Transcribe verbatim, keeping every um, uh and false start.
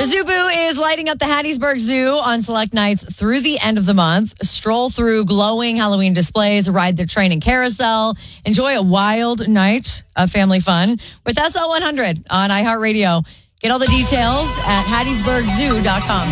The Zoo Boo is lighting up the Hattiesburg Zoo on select nights through the end of the month. Stroll through glowing Halloween displays, ride the train and carousel, enjoy a wild night of family fun with S L one hundred on iHeartRadio. Get all the details at hattiesburg zoo dot com.